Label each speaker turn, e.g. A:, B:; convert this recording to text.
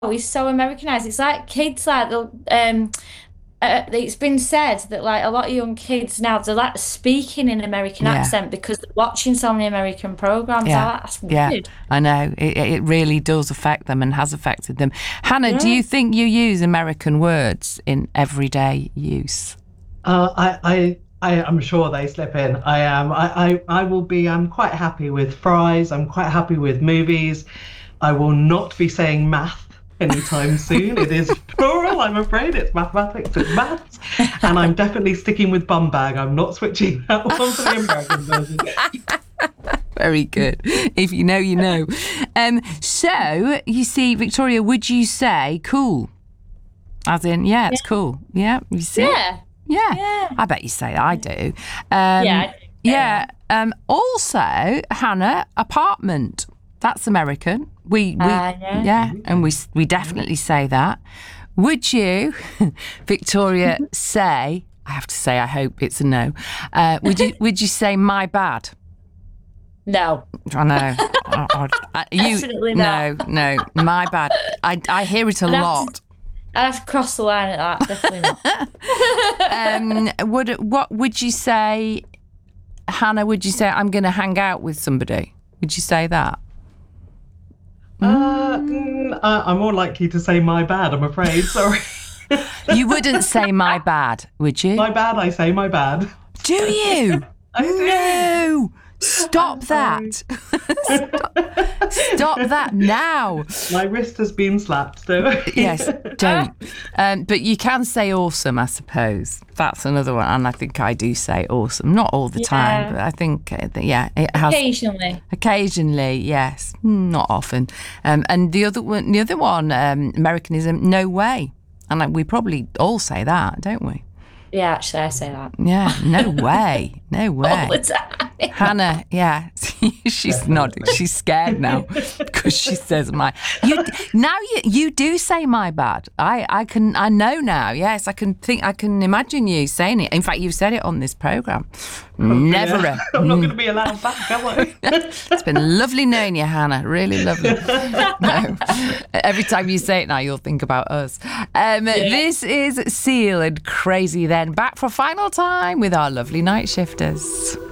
A: is so Americanized. It's like kids like it's been said that like a lot of young kids now they're like speaking in American
B: Yeah.
A: accent because they're watching so many American programs.
B: Yeah,
A: That's
B: yeah,
A: weird.
B: I know. It really does affect them and has affected them. Hannah, do
A: Yeah.
B: you think you use American words in everyday use?
C: I'm sure they slip in. I am. I will be. I'm quite happy with fries. I'm quite happy with movies. I will not be saying math anytime soon. It is plural, I'm afraid. It's mathematics, it's maths. And I'm definitely sticking with bum bag. I'm not switching that one for the American version.
B: Very good. If you know, you know. So, you see, Victoria, would you say cool? As in, yeah, it's cool. Yeah, you see?
A: Yeah.
B: Yeah.
A: Yeah.
B: I bet you say I do.
A: Yeah.
B: Yeah. Also, Hannah, apartment. That's American.
A: Yeah.
B: Yeah, and we definitely say that. Would you, Victoria, say? I have to say, I hope it's a no. Would you say my bad?
A: No.
B: I know.
A: Definitely
B: no,
A: not.
B: no, my bad. I hear it a lot.
A: I'd have to cross the line at that. Definitely not.
B: What would you say, Hannah? Would you say I'm going to hang out with somebody? Would you say that?
C: I'm more likely to say my bad, I'm afraid. Sorry.
B: You wouldn't say my bad, would you?
C: My bad, I say my bad.
B: Do you?
C: I do.
B: No! Stop that. Stop that now.
C: My wrist has been slapped, so.
B: Yes, don't. But you can say awesome, I suppose. That's another one. And I think I do say awesome. Not all the time, but I think, it has.
A: Occasionally,
B: yes. Not often. And the other one, Americanism, no way. And we probably all say that, don't we?
A: yeah. Actually, I say that
B: Yeah, no way. No way.
A: all the time.
B: Hannah, yeah, she's nodding. She's scared now because she says my. You do say my bad. I know now. Yes, I can imagine you saying it. In fact, you've said it on this program. Never.
C: Yeah. I'm not going to be allowed back, am I?
B: It's been lovely knowing you, Hannah. Really lovely. No, every time you say it now, you'll think about us. This is Seal and Crazy. Then back for a final time with our lovely night shifters.